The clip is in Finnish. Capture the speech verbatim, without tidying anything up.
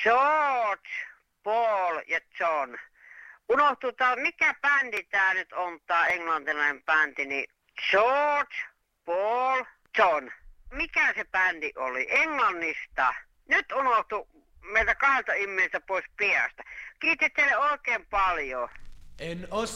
George, Paul ja John. Unohtuu tää, mikä bändi tää nyt on, tää englantilainen bändi, niin George, Paul, John. Mikä se bändi oli? Englannista. Nyt unohtuu meiltä kahdelta ihmiseltä pois piasta. Kiitos teille oikein paljon. En os